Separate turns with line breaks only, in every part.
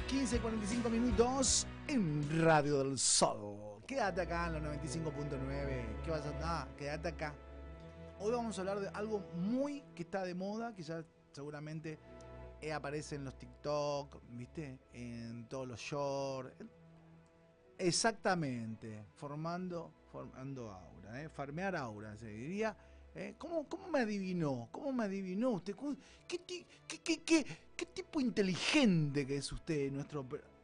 15:45 en Radio del Sol. Quédate acá en los 95.9. ¿Qué vas a hacer? Quédate acá. Hoy vamos a hablar de algo muy que está de moda, que ya seguramente aparece en los TikTok, ¿viste? En todos los shorts. Exactamente. Formando aura, farmear aura, se diría. ¿Cómo me adivinó? ¿Cómo me adivinó usted? ¿Qué tipo inteligente que es usted, nuestro...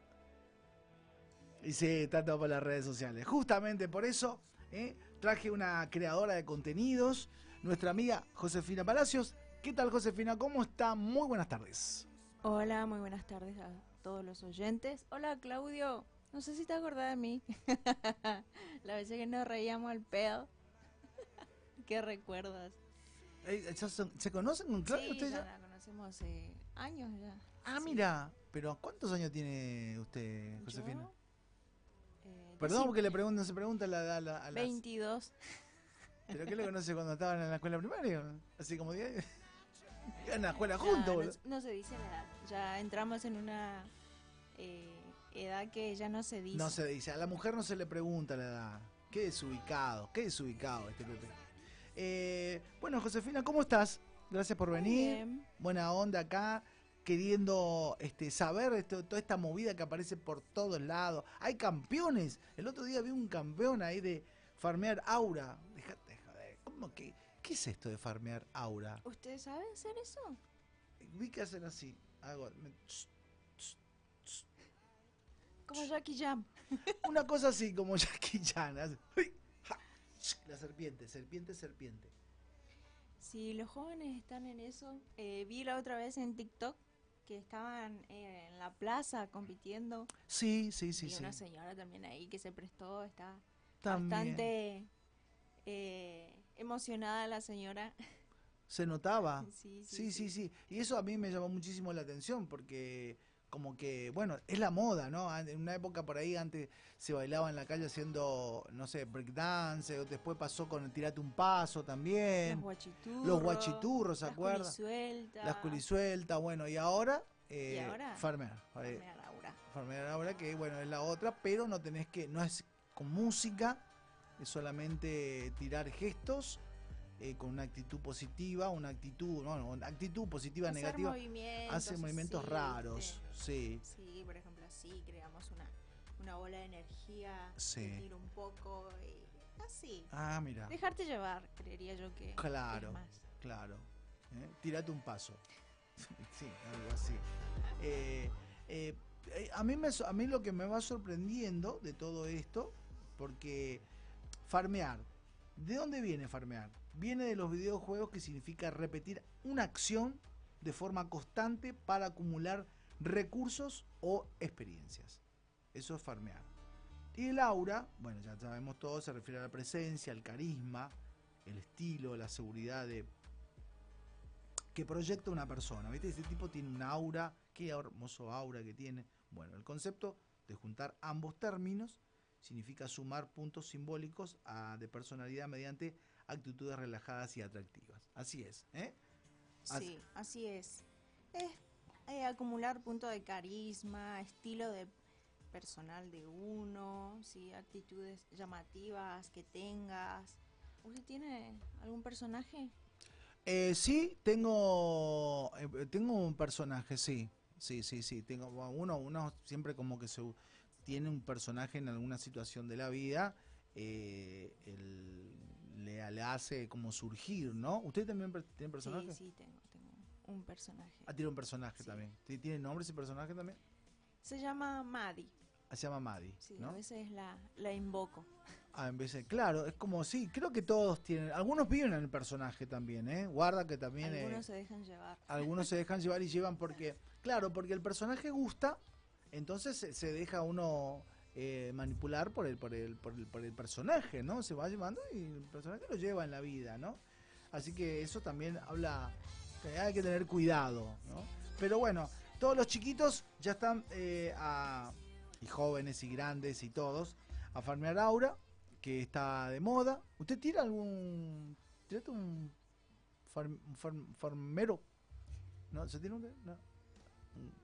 Y sí, está todo por las redes sociales. Justamente por eso traje una creadora de contenidos, nuestra amiga Josefina Palacios. ¿Qué tal, Josefina? ¿Cómo está? Muy buenas tardes.
Hola, muy buenas tardes a todos los oyentes. Hola, Claudio. No sé si te acordás de mí. La vez que nos reíamos al pedo. ¿Qué recuerdas?
¿Se conocen con Claudia?
Sí,
¿Usted
ya
ya?
la conocemos hace años ya.
Ah,
Sí.
mira. Pero ¿cuántos años tiene usted, Josefina?
¿Yo?
Perdón porque se pregunta la edad a las...
22.
¿Pero qué le conoce cuando estaban en la escuela primaria? Así como 10. Iban a la escuela juntos, boludo.
No se dice la edad. Ya entramos en una edad que ya no se dice.
No se dice. A la mujer no se le pregunta la edad. Qué desubicado este Pepe. Bueno, Josefina, ¿cómo estás? Gracias por venir.
Bien.
Buena onda acá. Queriendo saber toda esta movida que aparece por todos lados. Hay campeones. El otro día vi un campeón ahí de farmear aura. Déjate de joder. ¿Cómo que? ¿Qué es esto de farmear aura?
¿Ustedes saben hacer eso?
Vi que hacen así.
Como Jackie Jam.
Una cosa así como Jackie Chan. La serpiente.
Si los jóvenes están en eso, vi la otra vez en TikTok que estaban en la plaza compitiendo.
Sí.
Y una señora también ahí que se prestó, está
También.
bastante emocionada la señora.
Se notaba.
Sí.
Y eso a mí me llamó muchísimo la atención porque como que, bueno, es la moda, ¿no? En una época por ahí antes se bailaba en la calle haciendo, no sé, breakdance, después pasó con el tirate un paso también. Los guachiturros, ¿se acuerdan? Las culisueltas, bueno, y ahora... farmear
aura.
Farmear aura, que bueno, es la otra, pero no tenés que, no es con música, es solamente tirar gestos. Con una actitud positiva, actitud positiva,
Hacer
negativa, hace movimientos
así,
raros, sí.
Sí, por ejemplo, así creamos una bola de energía,
sí.
sentir un poco, así.
Ah, mira.
Dejarte llevar, creería yo que
claro,
es más.
Claro. Tírate un paso. Sí, algo así. A mí lo que me va sorprendiendo de todo esto, porque farmear, ¿de dónde viene farmear? Viene de los videojuegos, que significa repetir una acción de forma constante para acumular recursos o experiencias. Eso es farmear. Y el aura, bueno, ya sabemos todo, se refiere a la presencia, al carisma, el estilo, la seguridad que proyecta una persona. ¿Viste? Ese tipo tiene un aura, qué hermoso aura que tiene. Bueno, el concepto de juntar ambos términos significa sumar puntos simbólicos de personalidad mediante actitudes relajadas y atractivas. Así es, ¿eh?
Sí, así es. Es acumular puntos de carisma, estilo de personal de uno, ¿sí? Actitudes llamativas que tengas. ¿Usted tiene algún personaje?
Sí, tengo un personaje, sí. Tengo uno siempre como que tiene un personaje en alguna situación de la vida, le hace como surgir, ¿no? ¿Usted también tiene personaje?
Sí, tengo un personaje.
Ah, tiene un personaje también. ¿Tiene nombre ese personaje también?
Se llama Maddie.
Se llama Maddie,
sí,
¿no?
A veces la invoco.
Ah, en vez de, claro, es como, sí, creo que todos tienen, algunos viven en el personaje también, guarda que también...
Algunos se dejan llevar.
Algunos se dejan llevar y llevan porque, claro, porque el personaje gusta, entonces se deja uno manipular por el personaje, ¿no? Se va llevando y el personaje lo lleva en la vida, ¿no? Así que eso también habla, que hay que tener cuidado, ¿no? Pero bueno, todos los chiquitos ya están, y jóvenes y grandes y todos, a farmear aura, que está de moda. ¿Usted tira algún... Tírate un farmero? ¿No? ¿Se tiene un...? No.